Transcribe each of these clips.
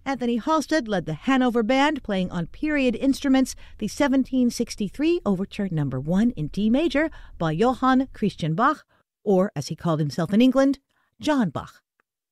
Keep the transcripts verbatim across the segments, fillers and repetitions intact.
Anthony Halstead led the Hanover Band, playing on period instruments the seventeen sixty-three Overture Number one in D major by Johann Christian Bach, or, as he called himself in England, John Bach.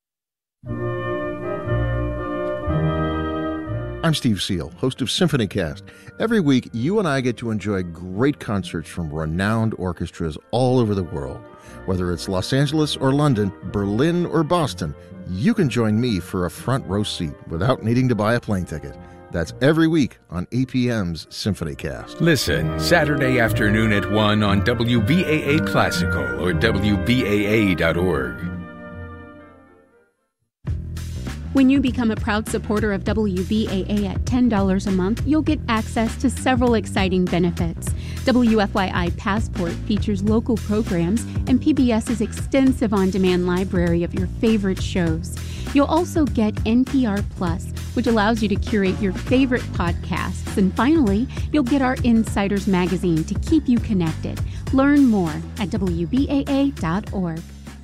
I'm Steve Seal, host of SymphonyCast. Every week, you and I get to enjoy great concerts from renowned orchestras all over the world. Whether it's Los Angeles or London, Berlin or Boston, you can join me for a front row seat without needing to buy a plane ticket. That's every week on A P M's SymphonyCast. Listen Saturday afternoon at one on W B A A Classical or W B A A dot org. When you become a proud supporter of W B A A at ten dollars a month, you'll get access to several exciting benefits. W F Y I Passport features local programs and PBS's extensive on-demand library of your favorite shows. You'll also get N P R Plus, which allows you to curate your favorite podcasts. And finally, you'll get our Insiders magazine to keep you connected. Learn more at W B A A dot org.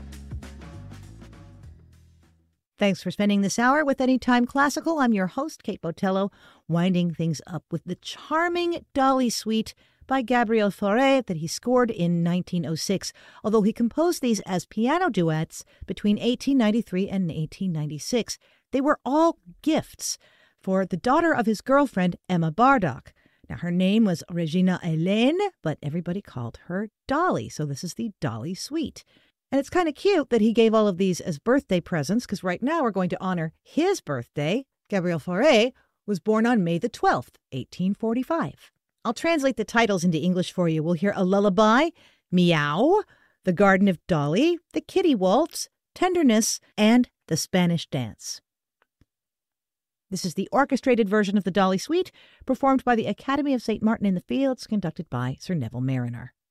Thanks for spending this hour with Anytime Classical. I'm your host, Kate Botello, winding things up with the charming Dolly Suite by Gabriel Fauré that he scored in nineteen oh six, although he composed these as piano duets between eighteen ninety-three and eighteen ninety-six. They were all gifts for the daughter of his girlfriend, Emma Bardock. Now, her name was Regina Hélène, but everybody called her Dolly, so this is the Dolly Suite. And it's kind of cute that he gave all of these as birthday presents, because right now we're going to honor his birthday. Gabriel Fauré was born on May the twelfth, eighteen forty-five. I'll translate the titles into English for you. We'll hear A Lullaby, Meow, The Garden of Dolly, The Kitty Waltz, Tenderness, and The Spanish Dance. This is the orchestrated version of the Dolly Suite, performed by the Academy of Saint Martin in the Fields, conducted by Sir Neville Marriner.